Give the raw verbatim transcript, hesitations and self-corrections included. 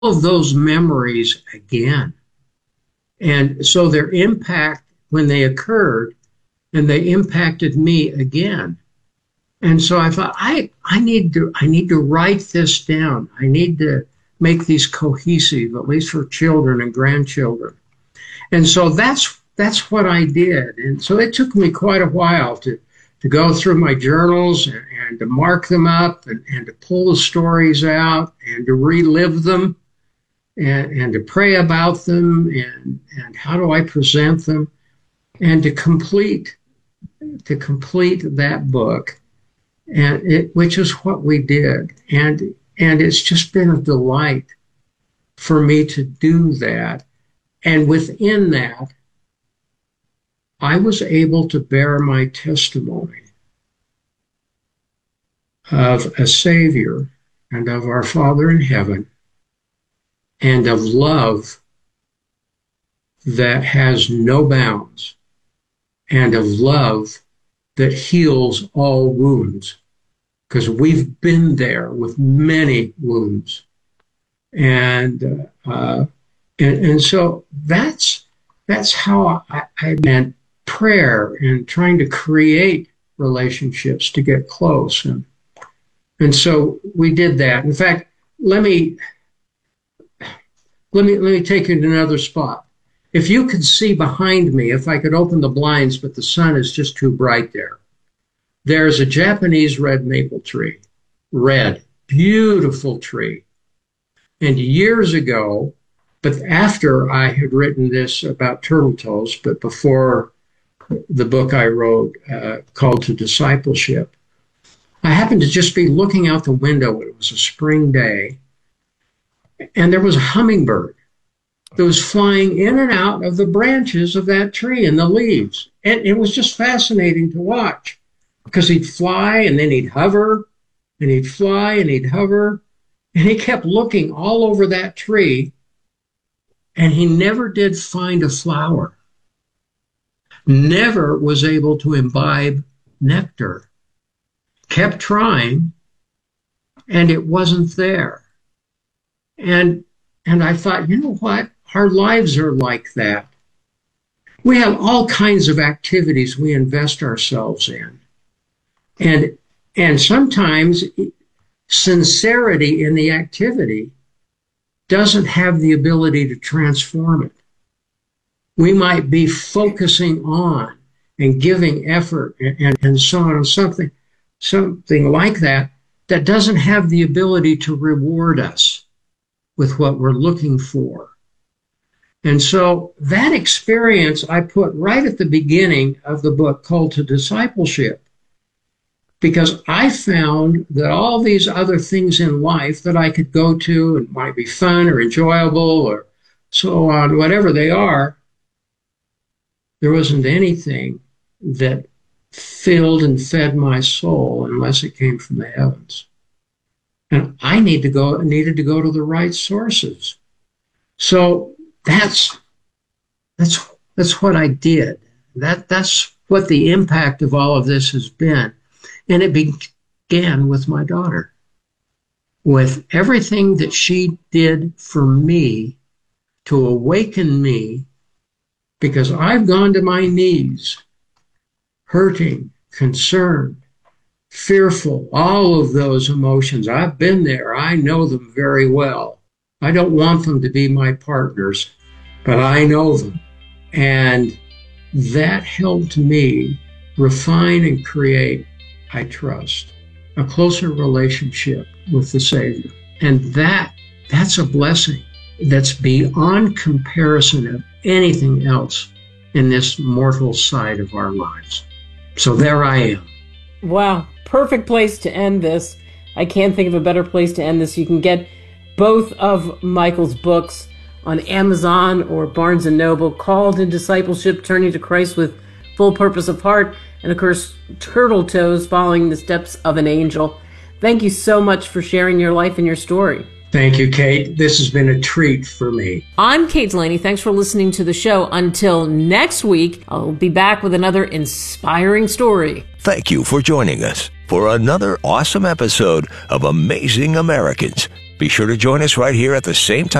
of those memories again. And so their impact when they occurred, and they impacted me again. And so I thought, I, I need to, I need to write this down. I need to make these cohesive, at least for children and grandchildren. And so that's, that's what I did. And so it took me quite a while to, to go through my journals and, and to mark them up and, and to pull the stories out and to relive them and, and to pray about them and, and how do I present them and to complete, to complete that book. And it, which is what we did. And, and it's just been a delight for me to do that. And within that, I was able to bear my testimony of a Savior and of our Father in heaven and of love that has no bounds and of love that heals all wounds, because we've been there with many wounds. And, uh, and, and so that's, that's how I, I meant prayer and trying to create relationships to get close. And, and so we did that. In fact, let me, let me, let me take you to another spot. If you could see behind me, if I could open the blinds, but the sun is just too bright there, there's a Japanese red maple tree. Red, beautiful tree. And years ago, but after I had written this about turtle toes, but before the book I wrote, uh, Called to Discipleship, I happened to just be looking out the window. It was a spring day, and there was a hummingbird that was flying in and out of the branches of that tree and the leaves. And it was just fascinating to watch because he'd fly and then he'd hover and he'd fly and he'd hover. And he kept looking all over that tree and he never did find a flower, never was able to imbibe nectar, kept trying and it wasn't there. And, and I thought, you know what? Our lives are like that. We have all kinds of activities we invest ourselves in. And, and sometimes sincerity in the activity doesn't have the ability to transform it. We might be focusing on and giving effort and, and, and so on and something, something like that, that doesn't have the ability to reward us with what we're looking for. And so that experience I put right at the beginning of the book, Called to Discipleship, because I found that all these other things in life that I could go to and might be fun or enjoyable or so on, whatever they are, there wasn't anything that filled and fed my soul unless it came from the heavens. And I need to go, needed to go to the right sources. So That's, that's, that's what I did. That, that's what the impact of all of this has been. And it began with my daughter, with everything that she did for me to awaken me, because I've gone to my knees, hurting, concerned, fearful, all of those emotions. I've been there. I know them very well. I don't want them to be my partners, but I know them. And that helped me refine and create, I trust, a closer relationship with the Savior. And that, that's a blessing that's beyond comparison of anything else in this mortal side of our lives. So there I am. Wow. Perfect place to end this. I can't think of a better place to end this. You can get both of Michael's books on Amazon or Barnes and Noble, Called in Discipleship, Turning to Christ with Full Purpose of Heart, and of course, Turtle Toes, Following the Steps of an Angel. Thank you so much for sharing your life and your story. Thank you, Kate. This has been a treat for me. I'm Kate Delaney. Thanks for listening to the show. Until next week, I'll be back with another inspiring story. Thank you for joining us for another awesome episode of Amazing Americans. Be sure to join us right here at the same time.